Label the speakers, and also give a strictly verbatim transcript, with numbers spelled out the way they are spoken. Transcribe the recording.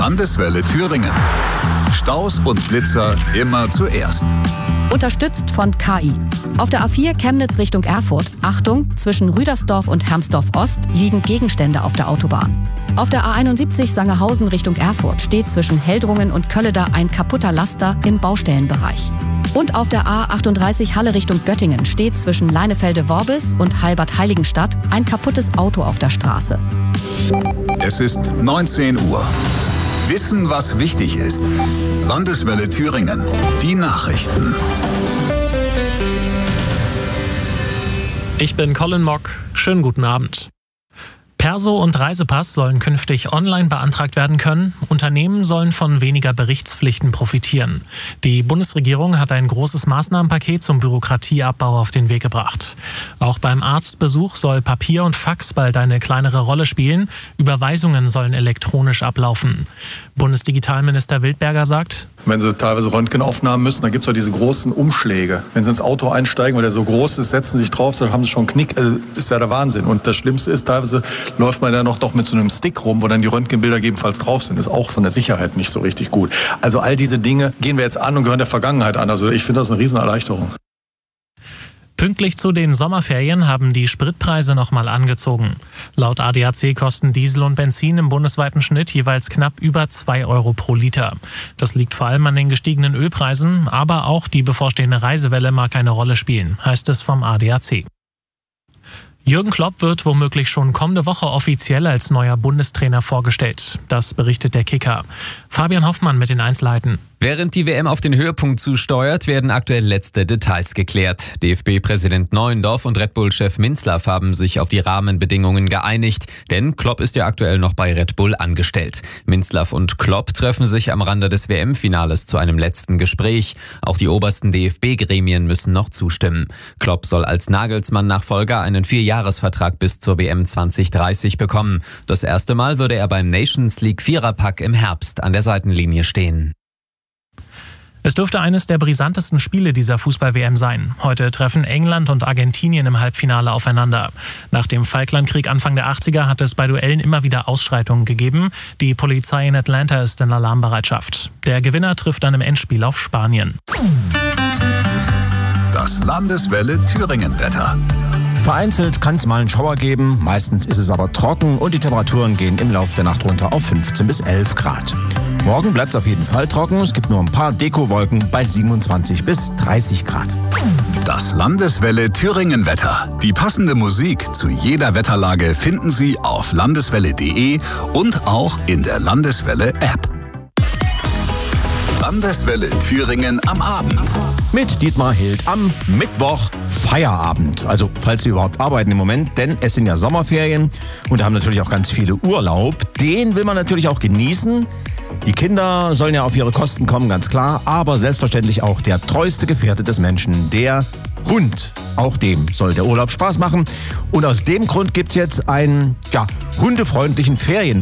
Speaker 1: Landeswelle Thüringen. Staus und Blitzer immer zuerst.
Speaker 2: Unterstützt von K I. Auf der A vier Chemnitz Richtung Erfurt, Achtung, zwischen Rüdersdorf und Hermsdorf Ost liegen Gegenstände auf der Autobahn. Auf der A einundsiebzig Sangerhausen Richtung Erfurt steht zwischen Heldrungen und Kölleda ein kaputter Laster im Baustellenbereich. Und auf der A achtunddreißig Halle Richtung Göttingen steht zwischen Leinefelde-Worbis und Heilbad-Heiligenstadt ein kaputtes Auto auf der Straße.
Speaker 1: Es ist neunzehn Uhr. Wissen, was wichtig ist. Landeswelle Thüringen. Die Nachrichten.
Speaker 3: Ich bin Colin Mock. Schönen guten Abend. Perso und Reisepass sollen künftig online beantragt werden können. Unternehmen sollen von weniger Berichtspflichten profitieren. Die Bundesregierung hat ein großes Maßnahmenpaket zum Bürokratieabbau auf den Weg gebracht. Auch beim Arztbesuch soll Papier und Fax bald eine kleinere Rolle spielen. Überweisungen sollen elektronisch ablaufen. Bundesdigitalminister Wildberger sagt:
Speaker 4: Wenn Sie teilweise Röntgenaufnahmen müssen, dann gibt es doch diese großen Umschläge. Wenn Sie ins Auto einsteigen, weil der so groß ist, setzen Sie sich drauf, dann haben Sie schon einen Knick. Also, ist ja der Wahnsinn. Und das Schlimmste ist, teilweise läuft man da noch doch mit so einem Stick rum, wo dann die Röntgenbilder gegebenenfalls drauf sind. Ist auch von der Sicherheit nicht so richtig gut. Also all diese Dinge gehen wir jetzt an und gehören der Vergangenheit an. Also ich finde das eine Riesenerleichterung.
Speaker 3: Pünktlich zu den Sommerferien haben die Spritpreise nochmal angezogen. Laut A D A C kosten Diesel und Benzin im bundesweiten Schnitt jeweils knapp über zwei Euro pro Liter. Das liegt vor allem an den gestiegenen Ölpreisen, aber auch die bevorstehende Reisewelle mag eine Rolle spielen, heißt es vom A D A C. Jürgen Klopp wird womöglich schon kommende Woche offiziell als neuer Bundestrainer vorgestellt. Das berichtet der Kicker. Fabian Hoffmann mit den Einzelheiten.
Speaker 5: Während die W M auf den Höhepunkt zusteuert, werden aktuell letzte Details geklärt. D F B-Präsident Neuendorf und Red Bull-Chef Minzlaff haben sich auf die Rahmenbedingungen geeinigt, denn Klopp ist ja aktuell noch bei Red Bull angestellt. Minzlaff und Klopp treffen sich am Rande des W M-Finales zu einem letzten Gespräch. Auch die obersten D F B-Gremien müssen noch zustimmen. Klopp soll als Nagelsmann-Nachfolger einen Vierjahresvertrag bis zur W M zwanzig dreißig bekommen. Das erste Mal würde er beim Nations League Viererpack im Herbst an der Seitenlinie stehen.
Speaker 3: Es dürfte eines der brisantesten Spiele dieser Fußball-W M sein. Heute treffen England und Argentinien im Halbfinale aufeinander. Nach dem Falklandkrieg Anfang der achtziger hat es bei Duellen immer wieder Ausschreitungen gegeben. Die Polizei in Atlanta ist in Alarmbereitschaft. Der Gewinner trifft dann im Endspiel auf Spanien.
Speaker 1: Das Landeswelle Thüringen-Wetter.
Speaker 6: Vereinzelt kann es mal einen Schauer geben, meistens ist es aber trocken und die Temperaturen gehen im Laufe der Nacht runter auf fünfzehn bis elf Grad. Morgen bleibt es auf jeden Fall trocken, es gibt nur ein paar Dekowolken bei siebenundzwanzig bis dreißig Grad.
Speaker 1: Das Landeswelle Thüringen-Wetter. Die passende Musik zu jeder Wetterlage finden Sie auf landeswelle punkt de und auch in der Landeswelle-App. Landeswelle Thüringen am Abend.
Speaker 6: Mit Dietmar Hild am Mittwoch Feierabend. Also falls Sie überhaupt arbeiten im Moment, denn es sind ja Sommerferien und da haben natürlich auch ganz viele Urlaub. Den will man natürlich auch genießen. Die Kinder sollen ja auf ihre Kosten kommen, ganz klar, aber selbstverständlich auch der treueste Gefährte des Menschen, der Hund. Auch dem soll der Urlaub Spaß machen. Und aus dem Grund gibt es jetzt einen ja, hundefreundlichen Ferien.